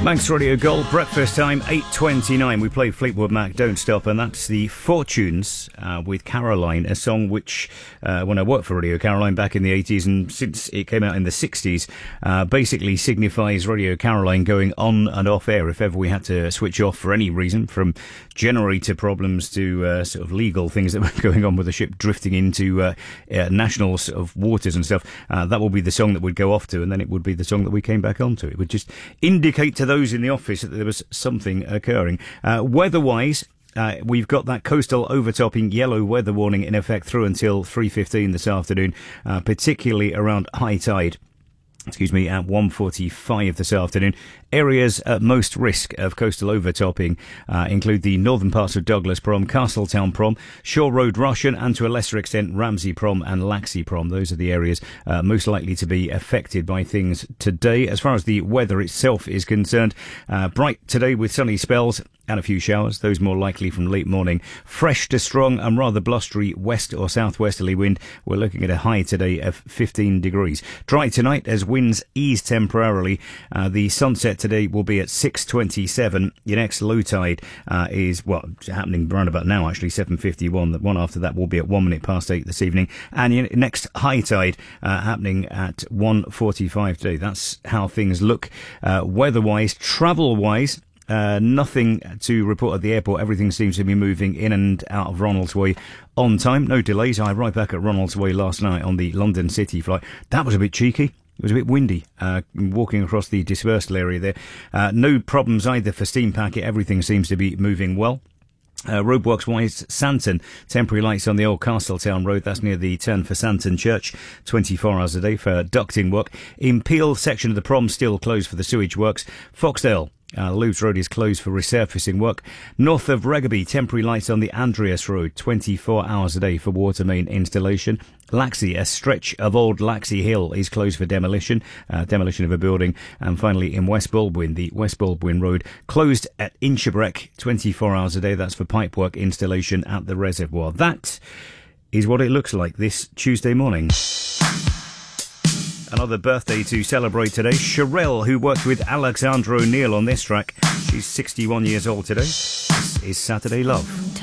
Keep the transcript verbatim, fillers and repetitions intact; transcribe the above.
Manx Radio Gold, breakfast time, eight twenty-nine. We play Fleetwood Mac, Don't Stop, and that's the Fortunes uh, with Caroline, a song which, uh, when I worked for Radio Caroline back in the eighties and since it came out in the sixties, uh, basically signifies Radio Caroline going on and off air if ever we had to switch off for any reason, from generator problems to uh, sort of legal things that were going on with the ship drifting into uh, uh, national sort of waters and stuff. Uh, that will be the song that would go off to, and then it would be the song that we came back onto. It would just indicate to those in the office that there was something occurring. Uh, weather-wise, uh, we've got that coastal overtopping yellow weather warning in effect through until three fifteen this afternoon, uh, particularly around high tide. Excuse me, at one forty-five this afternoon. Areas at most risk of coastal overtopping uh, include the northern parts of Douglas Prom, Castletown Prom, Shore Road Rushen, and to a lesser extent Ramsey Prom and Laxey Prom. Those are the areas uh, most likely to be affected by things today. As far as the weather itself is concerned, uh, bright today with sunny spells and a few showers, those more likely from late morning. Fresh to strong and rather blustery west or southwesterly wind. We're looking at a high today of fifteen degrees. Dry tonight as winds ease temporarily. Uh, the sunset today will be at six twenty-seven. Your next low tide uh, is, well, happening around about now, actually, seven fifty-one. The one after that will be at one minute past eight this evening. And your next high tide uh, happening at one forty-five today. That's how things look uh, weather-wise. Travel-wise, Uh, nothing to report at the airport. Everything seems to be moving in and out of Ronaldsway on time. No delays. I arrived back at Ronaldsway last night on the London City flight. That was a bit cheeky. It was a bit windy, uh, walking across the dispersal area there. Uh, no problems either for steam packet. Everything seems to be moving well. Uh, roadworks-wise, Santon, temporary lights on the old Castletown Road. That's near the turn for Santon Church, twenty-four hours a day for ducting work. In Peel, section of the Prom still closed for the sewage works. Foxdale, Uh, Lewes Road is closed for resurfacing work. North of Regaby, temporary lights on the Andreas Road, twenty-four hours a day for water main installation. Laxey, a stretch of Old Laxey Hill is closed for demolition, uh, demolition of a building. And finally, in West Baldwin, the West Baldwin Road closed at Inchbreck, twenty-four hours a day. That's for pipework installation at the reservoir. That is what it looks like this Tuesday morning. Another birthday to celebrate today. Sherelle, who worked with Alexandra O'Neill on this track. She's sixty-one years old today. This is Saturday Love.